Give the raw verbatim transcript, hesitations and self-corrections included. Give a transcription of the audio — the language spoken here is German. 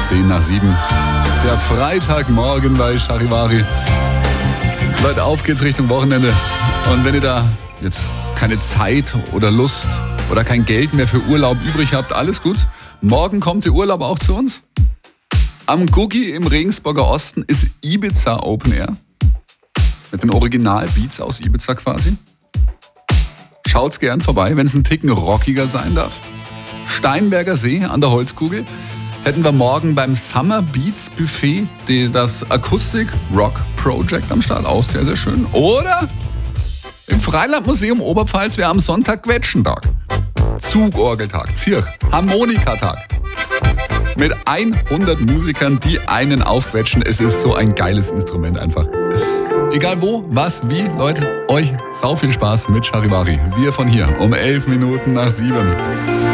zehn nach sieben. Der Freitagmorgen bei Charivari. Leute, auf geht's Richtung Wochenende. Und wenn ihr da jetzt keine Zeit oder Lust oder kein Geld mehr für Urlaub übrig habt, alles gut. Morgen kommt der Urlaub auch zu uns. Am Guggi im Regensburger Osten ist Ibiza Open Air. Mit den Originalbeats aus Ibiza quasi. Schaut's gern vorbei, wenn es ein Ticken rockiger sein darf. Steinberger See an der Holzkugel hätten wir morgen beim Summer Beats Buffet die, das Akustik Rock Project am Start. Auch sehr, sehr schön. Oder im Freilandmuseum Oberpfalz wäre am Sonntag Quetschentag. Zugorgeltag, Zirch, Harmonikatag. Mit hundert Musikern, die einen aufquetschen. Es ist so ein geiles Instrument einfach. Egal wo, was, wie, Leute, euch sau viel Spaß mit Charivari. Wir von hier um elf Minuten nach sieben.